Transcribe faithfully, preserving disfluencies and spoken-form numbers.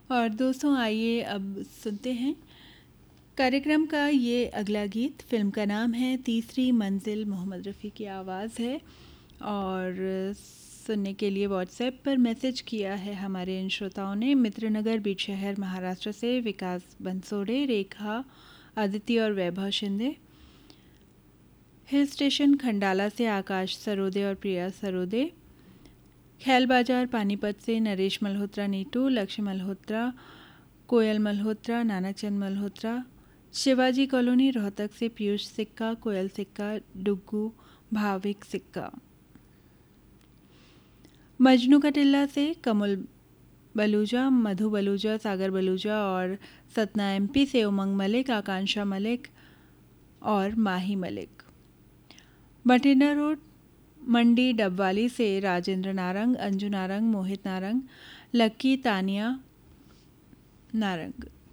और दोस्तों आइए अब सुनते हैं कार्यक्रम का ये अगला गीत। फिल्म का नाम है तीसरी मंजिल, मोहम्मद रफ़ी की आवाज़ है। और सुनने के लिए व्हाट्सएप पर मैसेज किया है हमारे इन श्रोताओं ने। मित्रनगर बीट शहर महाराष्ट्र से विकास बंसोड़े, रेखा, आदित्य और वैभव शिंदे। हिल स्टेशन खंडाला से आकाश सरोदे और प्रिया सरोदे। खैल बाजार पानीपत से नरेश मल्होत्रा, नीटू, लक्ष्य मल्होत्रा, कोयल मल्होत्रा, नानाचंद मल्होत्रा। शिवाजी कॉलोनी रोहतक से पीयूष सिक्का, कोयल सिक्का, डुग्गू, भाविक सिक्का। मजनू का टिल्ला से कमल बलूजा, मधु बलूजा, सागर बलूजा और सतना एमपी से उमंग मलिक, आकांक्षा मलिक और माही मलिक। बठिंडा रोड मंडी डबवाली से राजेंद्र नारंग, अंजू नारंग, मोहित नारंग, लक्की, तानिया नारंग।